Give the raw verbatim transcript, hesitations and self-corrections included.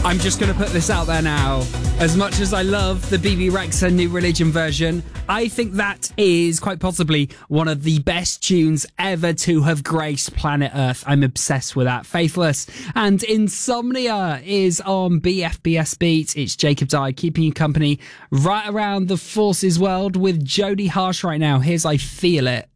I'm just going to put this out there now. As much as I love the B B Rexha New Religion version, I think that is quite possibly one of the best tunes ever to have graced planet Earth. I'm obsessed with that. Faithless and Insomnia is on B F B S Beats. It's Jacob Dye keeping you company right around the Forces world with Jodie Harsh right now. Here's I Feel It.